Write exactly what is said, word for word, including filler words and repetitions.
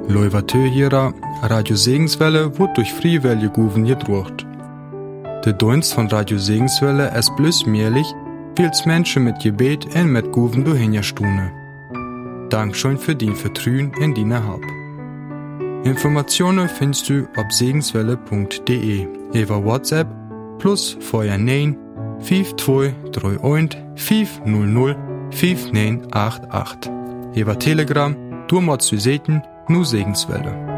Leuvatö hierer, Radio Segenswelle wird durch Friewelle Guven gedruckt. Der Dienst von Radio Segenswelle ist bloß möglich, weil's Menschen mit Gebet und mit Guven durchhinstune. Dankeschön für dein Vertrauen in deine Hab. Informationen findest du auf segenswelle punkt de über WhatsApp plus vorher neun fünf zwei drei eins fünf null null fünf neun acht acht. Über Telegram, du machst du sehen, nur Segenswelle.